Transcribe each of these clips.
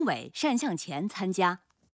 委单向前参加。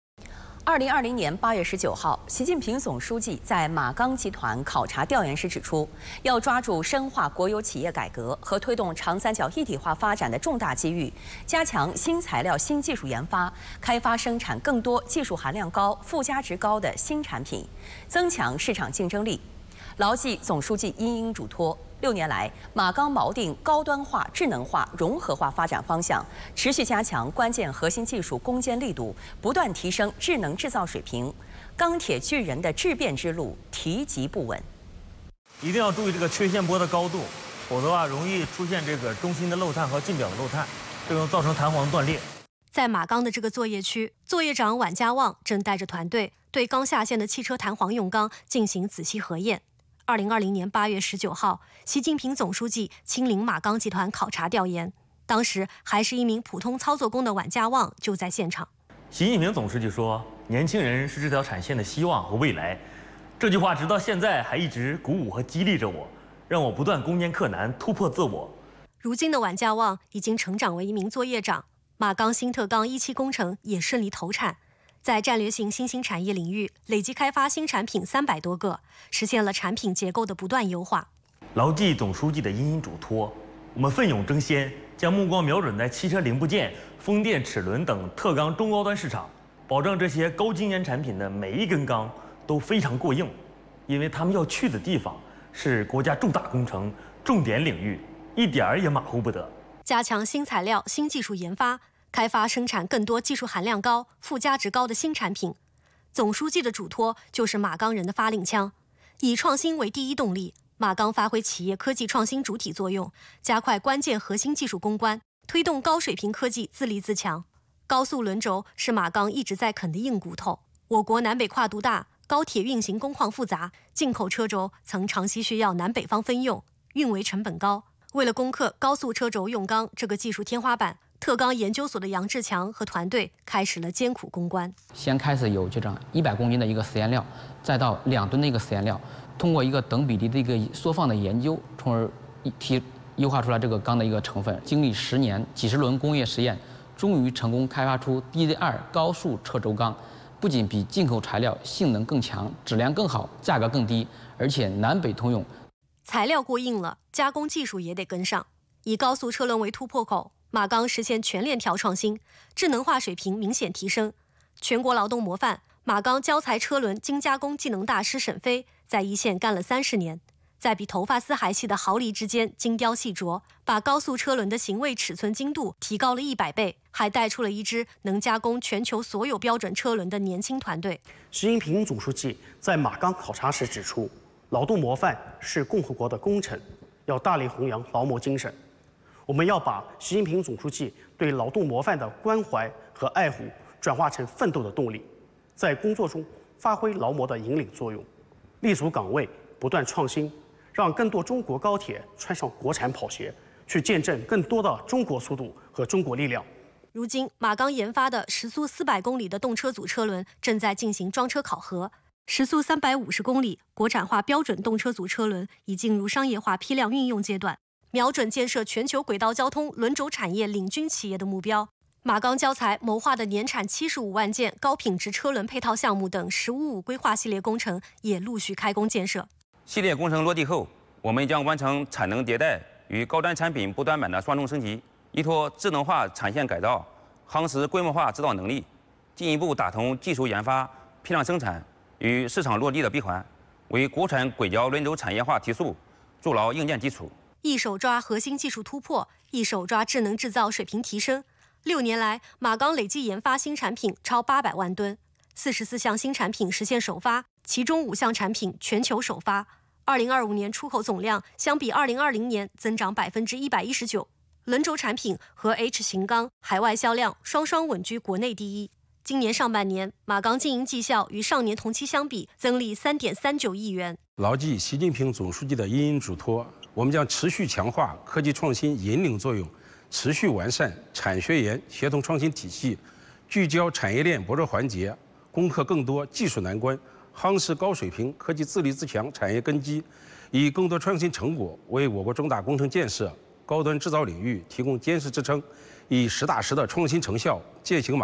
2020年8月19号，习近平总书记在马钢集团考察调研时指出，要抓住深化国有企业改革和推动长三角一体化发展的重大机遇，加强新材料、新技术研发，开发生产更多技术含量高、附加值高的新产品，增强市场竞争力。牢记总书记殷殷嘱托，6年来，马钢锚定高端化、智能化、融合化发展方向，持续加强关键核心技术攻坚力度，不断提升智能制造水平。钢铁巨人的质变之路提及不稳， 一定要注意这个缺陷波的高度，否则容易出现这个中心的漏碳和近表的漏碳，这种造成弹簧断裂。 在马钢的这个作业区，作业长宛家旺正带着团队对刚下线的汽车弹簧用钢进行仔细核验。2020年8月19号，习近平总书记亲临马钢集团考察调研，当时还是一名普通操作工的宛家旺就在现场。 习近平总书记说：“年轻人是这条产线的希望和未来。”这句话直到现在还一直鼓舞和激励着我，让我不断攻坚克难，突破自我。 如今的宛家旺已经成长为一名作业长，马钢新特钢1期工程也顺利投产。在战略性新兴产业领域，累计开发新产品300多个，实现了产品结构的不断优化。 牢记总书记的殷殷嘱托，我们奋勇争先，将目光瞄准在汽车零部件、风电、齿轮等特钢中高端市场，保证这些高精尖产品的每一根钢都非常过硬，因为他们要去的地方是国家重大工程、重点领域，一点儿也马虎不得。 加强新材料、新技术研发。开发生产更多技术含量高、附加值高的新产品。总书记的嘱托就是马钢人的发令枪，以创新为第一动力，马钢发挥企业科技创新主体作用，加快关键核心技术攻关，推动高水平科技自立自强。高速轮轴是马钢一直在啃的硬骨头。我国南北跨度大，高铁运行工况复杂，进口车轴曾长期需要南北方分用，运维成本高。为了攻克高速车轴用钢这个技术天花板，特钢研究所的杨志强和团队开始了艰苦攻关。 先开始有这样100公斤的一个实验料，再到2吨的一个实验料，通过一个等比例的一个缩放的研究，从而优化出来这个钢的一个成分。经历10年几十轮工业实验，终于成功开发出 DZ2 高速车轴钢，不仅比进口材料性能更强、质量更好、价格更低，而且南北通用。 材料过硬了，加工技术也得跟上。以高速车轮为突破口，马钢实现全链条创新，智能化水平明显提升。全国劳动模范、马钢胶材车轮精加工技能大师沈飞在一线干了30年，在比头发丝还细的毫厘之间精雕细琢，把高速车轮的行位尺寸精度提高了100倍，还带出了一支能加工全球所有标准车轮的年轻团队。 习近平总书记在马钢考察时指出，劳动模范是共和国的功臣，要大力弘扬劳模精神。我们要把习近平总书记对劳动模范的关怀和爱护转化成奋斗的动力，在工作中发挥劳模的引领作用，立足岗位，不断创新，让更多中国高铁穿上国产跑鞋，去见证更多的中国速度和中国力量。 如今，马钢研发的时速400公里的动车组车轮正在进行装车考核，时速350公里国产化标准动车组车轮已进入商业化批量运用阶段。瞄准建设全球轨道交通轮轴产业领军企业的目标，马钢胶材谋划的年产75万件高品质车轮配套项目等“1055”规划系列工程也陆续开工建设。 系列工程落地后，我们将完成产能迭代与高端产品不断版的双重升级，依托智能化产线改造、夯实规模化指导能力，进一步打通技术研发、批量生产与市场落地的闭环，为国产轨交轮轴产业化提速筑牢硬件基础。 一手抓核心技术突破，一手抓智能制造水平提升。6年来，马钢累计研发新产品超800万吨，44项新产品实现首发，其中5项产品全球首发。2025年出口总量相比2020年增长119%，轮轴产品和 H 型钢海外销量双双稳居国内第一。今年上半年，马钢经营绩效与上年同期相比增利3.39亿元。 牢记习近平总书记的殷殷嘱托，我们将持续强化科技创新引领作用，持续完善产学研协同创新体系，聚焦产业链薄弱环节，攻克更多技术难关，夯实高水平科技自立自强产业根基，以更多创新成果为我国重大工程建设、高端制造领域提供坚实支撑，以实打实的创新成效践行马